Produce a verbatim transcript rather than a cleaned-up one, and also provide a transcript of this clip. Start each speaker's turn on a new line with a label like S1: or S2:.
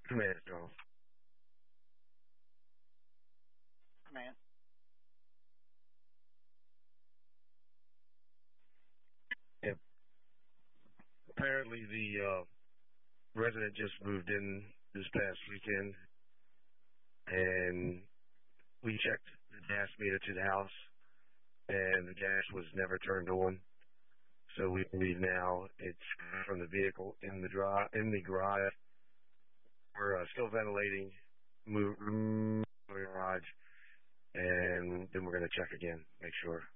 S1: Command Control.
S2: Command.
S1: Yep. Apparently the uh, resident just moved in this past weekend, and we checked the gas meter to the house, and the gas was never turned on. So we believe now it's from the vehicle in the dri- in the garage. We're uh, still ventilating, move, move the garage, and then we're going to check again, make sure.